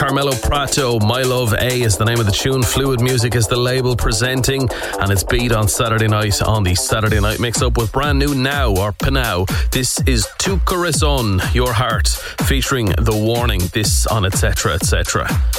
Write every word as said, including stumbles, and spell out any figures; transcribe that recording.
Carmelo Prato. My Love A is the name of the tune. Fluid Music is the label presenting, and it's Beat on Saturday night on the Saturday Night Mix Up with brand new Now or Pinau. This is Tu Corazon, Your Heart, featuring The Warning. This on Etc. Etc.